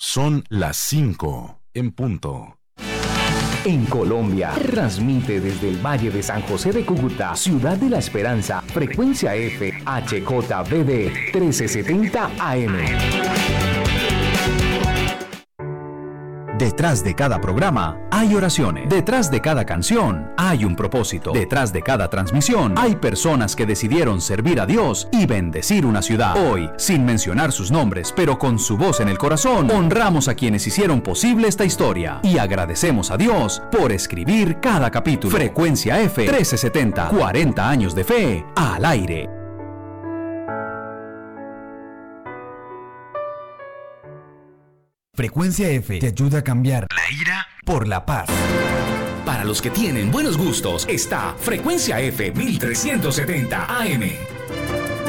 Son las 5 en punto. En Colombia, transmite desde el Valle de San José de Cúcuta, Ciudad de la Esperanza, frecuencia F, HJBD 1370 AM. Detrás de cada programa hay oraciones. Detrás de cada canción hay un propósito. Detrás de cada transmisión hay personas que decidieron servir a Dios y bendecir una ciudad. Hoy, sin mencionar sus nombres, pero con su voz en el corazón, honramos a quienes hicieron posible esta historia y agradecemos a Dios por escribir cada capítulo. Frecuencia F 1370, 40 años de fe al aire. Frecuencia F te ayuda a cambiar la ira por la paz. Para los que tienen buenos gustos, está Frecuencia F 1370 AM.